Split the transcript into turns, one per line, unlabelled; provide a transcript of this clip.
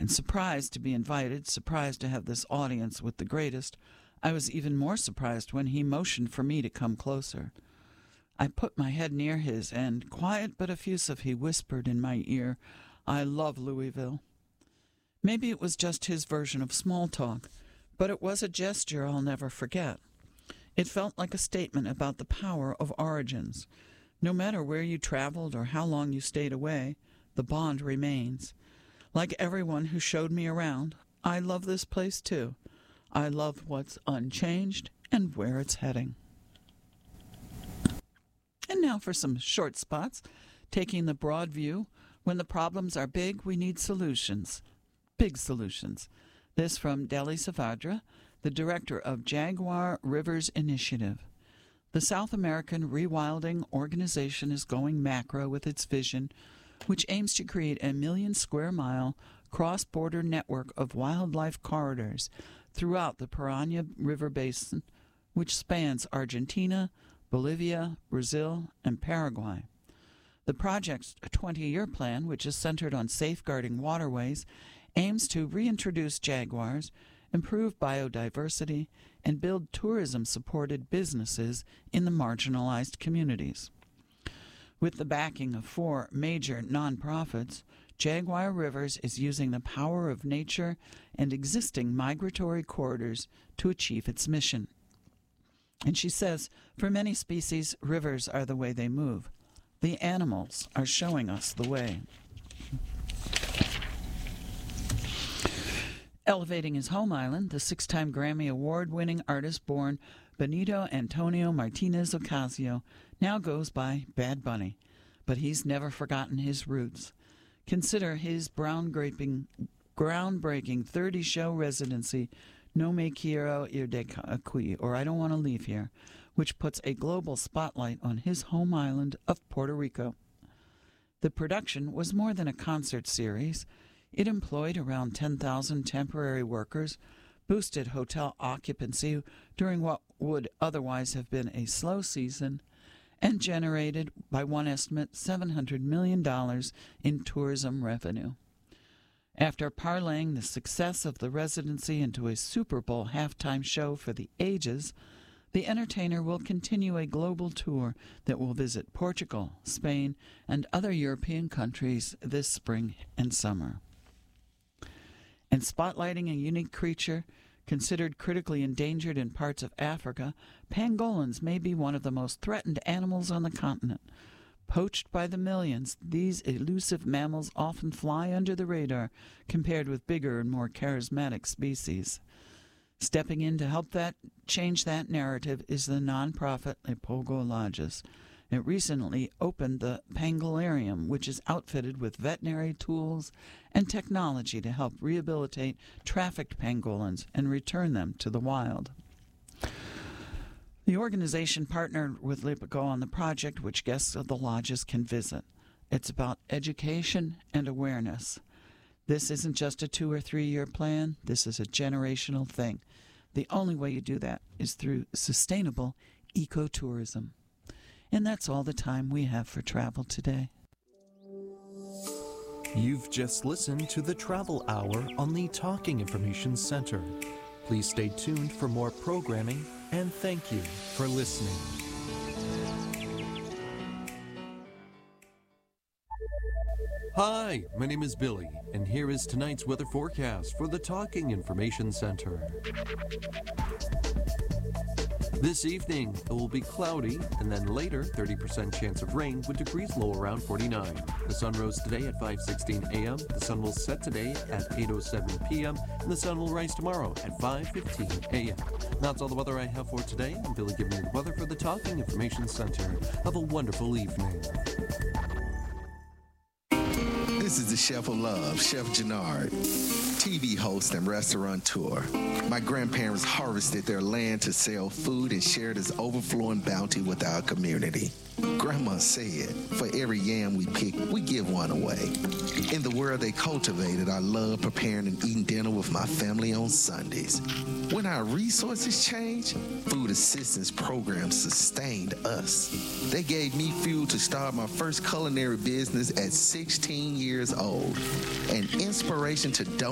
And surprised to be invited, surprised to have this audience with the greatest, I was even more surprised when he motioned for me to come closer. I put my head near his, and, quiet but effusive, he whispered in my ear, "I love Louisville." Maybe it was just his version of small talk, but it was a gesture I'll never forget. It felt like a statement about the power of origins. No matter where you traveled or how long you stayed away, the bond remains. Like everyone who showed me around, I love this place too. I love what's unchanged and where it's heading. And now for some short spots. Taking the broad view, when the problems are big, we need solutions. Big solutions. This from Delhi Savadra, the director of Jaguar Rivers Initiative. The South American Rewilding Organization is going macro with its vision, which aims to create a 1 million square mile cross-border network of wildlife corridors throughout the Paraná River Basin, which spans Argentina, Bolivia, Brazil, and Paraguay. The project's 20-year plan, which is centered on safeguarding waterways, aims to reintroduce jaguars, improve biodiversity, and build tourism-supported businesses in the marginalized communities. With the backing of 4 major nonprofits, Jaguar Rivers is using the power of nature and existing migratory corridors to achieve its mission. And she says, for many species, rivers are the way they move. The animals are showing us the way. Elevating his home island, the 6-time Grammy Award-winning artist-born Benito Antonio Martinez Ocasio now goes by Bad Bunny, but he's never forgotten his roots. Consider his groundbreaking 30-show residency, No Me Quiero Ir de Aquí, or I Don't Want to Leave Here, which puts a global spotlight on his home island of Puerto Rico. The production was more than a concert series. It employed around 10,000 temporary workers, boosted hotel occupancy during what would otherwise have been a slow season, and generated, by one estimate, $700 million in tourism revenue. After parlaying the success of the residency into a Super Bowl halftime show for the ages, the entertainer will continue a global tour that will visit Portugal, Spain, and other European countries this spring and summer. And spotlighting a unique creature considered critically endangered in parts of Africa, pangolins may be one of the most threatened animals on the continent. Poached by the millions, these elusive mammals often fly under the radar compared with bigger and more charismatic species. Stepping in to help change that narrative is the nonprofit Leopoldo Lodges. It recently opened the Pangolarium, which is outfitted with veterinary tools and technology to help rehabilitate trafficked pangolins and return them to the wild. The organization partnered with Leopoldo on the project, which guests of the lodges can visit. It's about education and awareness. This isn't just a 2 or 3 year plan. This is a generational thing. The only way you do that is through sustainable ecotourism. And that's all the time we have for travel today.
You've just listened to the Travel Hour on the Talking Information Center. Please stay tuned for more programming, and thank you for listening. Hi, my name is Billy, and here is tonight's weather forecast for the Talking Information Center. This evening, it will be cloudy, and then later, 30% chance of rain with degrees low around 49. The sun rose today at 5:16 a.m., the sun will set today at 8:07 p.m., and the sun will rise tomorrow at 5:15 a.m. That's all the weather I have for today. I'm Billy giving you the weather for the Talking Information Center. Have a wonderful evening.
This is the Chef of Love, Chef Jannard, TV host and restaurateur. My grandparents harvested their land to sell food and share this overflowing bounty with our community. Grandma said, for every yam we pick, we give one away. In the world they cultivated, I love preparing and eating dinner with my family on Sundays. When our resources changed, food assistance programs sustained us. They gave me fuel to start my first culinary business at 16 years old, and inspiration to donate